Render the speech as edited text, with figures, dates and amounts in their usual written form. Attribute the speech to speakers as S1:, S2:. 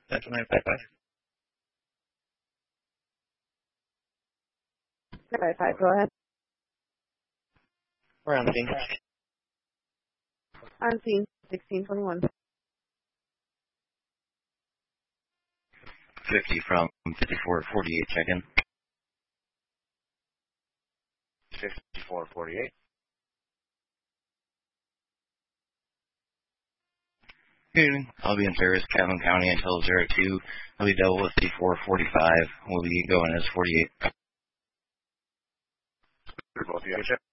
S1: That's 955.
S2: 955, go ahead.
S1: We're on the scene.
S2: On scene, 1621.
S1: 50 from 5448, check in. 5448. Good evening. I'll be in service, Calhoun County, until 02. I'll be double with 5445. We'll be going as 48.
S3: Both of you,